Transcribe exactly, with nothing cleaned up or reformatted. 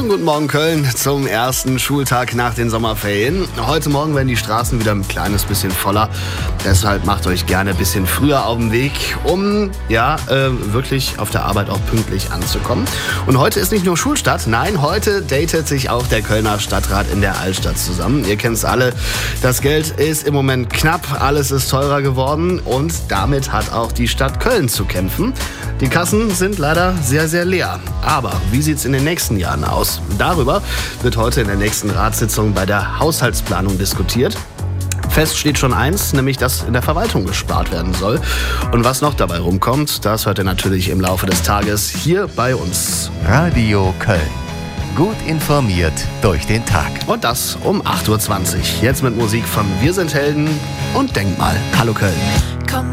Schönen guten Morgen Köln zum ersten Schultag nach den Sommerferien. Heute Morgen werden die Straßen wieder ein kleines bisschen voller. Deshalb macht euch gerne ein bisschen früher auf den Weg, um ja äh, wirklich auf der Arbeit auch pünktlich anzukommen. Und heute ist nicht nur Schulstart, nein, heute datet sich auch der Kölner Stadtrat in der Altstadt zusammen. Ihr kennt es alle, das Geld ist im Moment knapp, alles ist teurer geworden und damit hat auch die Stadt Köln zu kämpfen. Die Kassen sind leider sehr, sehr leer. Aber wie sieht es in den nächsten Jahren aus? Darüber wird heute in der nächsten Ratssitzung bei der Haushaltsplanung diskutiert. Fest steht schon eins, nämlich dass in der Verwaltung gespart werden soll. Und was noch dabei rumkommt, das hört ihr natürlich im Laufe des Tages hier bei uns. Radio Köln. Gut informiert durch den Tag. Und das um acht Uhr zwanzig. Jetzt mit Musik von Wir sind Helden und Denkmal. Hallo Köln. Komm